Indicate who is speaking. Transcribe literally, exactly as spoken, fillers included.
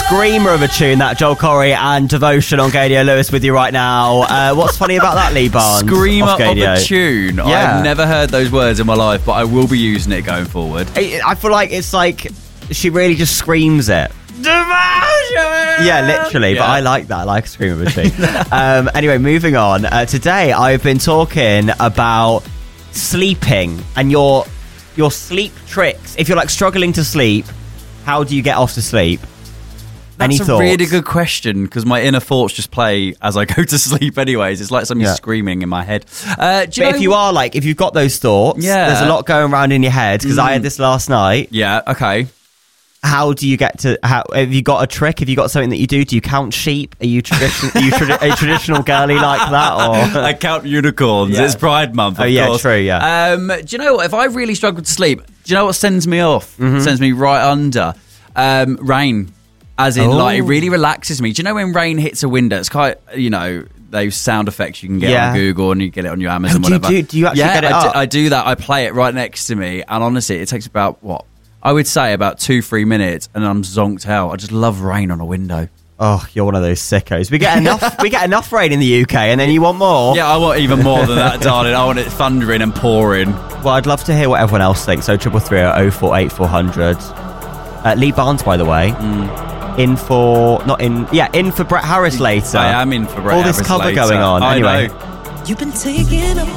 Speaker 1: screamer of a tune, that Joel Corry and Devotion on Gadio Lewis with you right now. Uh, what's funny about that, Lee Barnes?
Speaker 2: Screamer of a tune. Yeah. I've never heard those words in my life, but I will be using it going forward.
Speaker 1: I, I feel like it's like she really just screams it.
Speaker 2: Devotion!
Speaker 1: Yeah, literally, yeah. But I like that. I like a scream of a tune. um, anyway, moving on. Uh, today, I've been talking about sleeping and your your sleep tricks. If you're like struggling to sleep, how do you get off to sleep?
Speaker 2: That's
Speaker 1: Any
Speaker 2: a
Speaker 1: thoughts?
Speaker 2: really good question, because my inner thoughts just play as I go to sleep anyways. It's like something yeah. screaming in my head. Uh, do you
Speaker 1: but
Speaker 2: know,
Speaker 1: if you are like, if you've got those thoughts, yeah. there's a lot going around in your head, because mm. I had this last night.
Speaker 2: Yeah, okay.
Speaker 1: How do you get to, how, have you got a trick? Have you got something that you do? Do you count sheep? Are you, tradition, are you tradi- a traditional girly like that? Or
Speaker 2: I count unicorns. Yeah. It's Pride Month, of
Speaker 1: Oh yeah,
Speaker 2: course.
Speaker 1: true, yeah.
Speaker 2: Um, do you know what? If I really struggle to sleep, do you know what sends me off? Mm-hmm. Sends me right under? Um, rain. As in, oh. like, it really relaxes me. Do you know when rain hits a window? It's quite, you know, those sound effects you can get yeah. on Google and you get it on your Amazon,
Speaker 1: oh, do
Speaker 2: whatever.
Speaker 1: You, do, do you actually
Speaker 2: yeah,
Speaker 1: get it
Speaker 2: I
Speaker 1: up?
Speaker 2: Do, I do that. I play it right next to me. And honestly, it takes about, what? I would say about two, three minutes and I'm zonked out. I just love rain on a window.
Speaker 1: Oh, you're one of those sickos. We get enough We get enough rain in the U K and then you want more?
Speaker 2: Yeah, I want even more than that, darling. I want it thundering and pouring.
Speaker 1: Well, I'd love to hear what everyone else thinks. So triple three oh four eight four hundred. Uh, Lee Barnes, by the way.
Speaker 2: Mm.
Speaker 1: In for, not in, yeah, in for Brett Harris later.
Speaker 2: I am in for Brett
Speaker 1: All
Speaker 2: Harris
Speaker 1: this cover
Speaker 2: later.
Speaker 1: going on.
Speaker 2: I
Speaker 1: anyway.
Speaker 2: know.
Speaker 3: You've been taking up